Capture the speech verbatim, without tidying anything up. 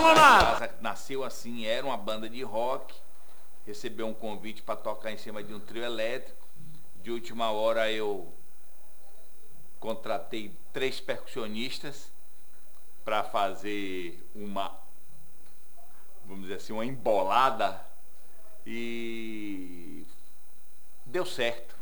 Nonato? A casa nasceu assim, era uma banda de rock, recebeu um convite para tocar em cima de um trio elétrico. De última hora eu contratei três percussionistas para fazer uma, vamos dizer assim, uma embolada, e deu certo.